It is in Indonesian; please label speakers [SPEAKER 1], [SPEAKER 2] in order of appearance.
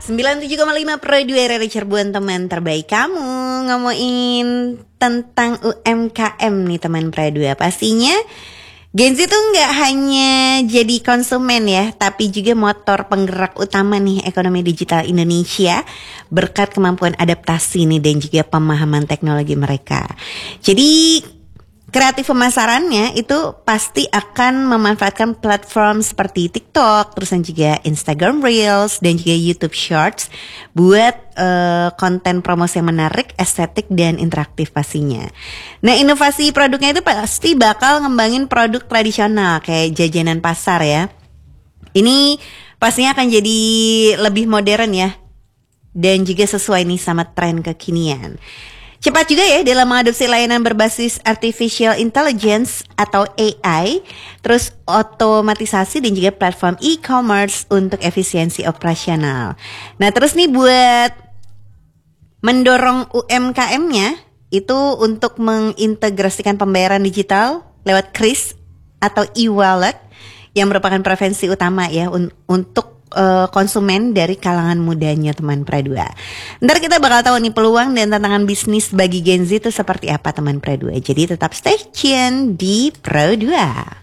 [SPEAKER 1] 97,5 Pro 2 RRI Cirebon, teman terbaik kamu. Ngomongin tentang UMKM nih teman Pro 2. Pastinya Gen Z tuh nggak hanya jadi konsumen ya, tapi juga motor penggerak utama nih ekonomi digital Indonesia berkat kemampuan adaptasi nih dan juga pemahaman teknologi mereka. Jadi kreatif pemasarannya itu pasti akan memanfaatkan platform seperti TikTok, terus dan juga Instagram Reels dan juga YouTube Shorts buat konten promosi yang menarik, estetik dan interaktif pastinya. Nah, inovasi produknya itu pasti bakal ngembangin produk tradisional kayak jajanan pasar ya. Ini pastinya akan jadi lebih modern ya dan juga sesuai nih sama tren kekinian. Cepat juga ya dalam mengadopsi layanan berbasis Artificial Intelligence atau AI, terus otomatisasi dan juga platform e-commerce untuk efisiensi operasional. Nah terus nih buat mendorong UMKM-nya itu untuk mengintegrasikan pembayaran digital lewat KRIS atau e-wallet yang merupakan preferensi utama ya untuk konsumen dari kalangan mudanya teman Pra2. Ntar kita bakal tahu nih peluang dan tantangan bisnis bagi Gen Z itu seperti apa teman Pra2. Jadi tetap stay tune di Pro2.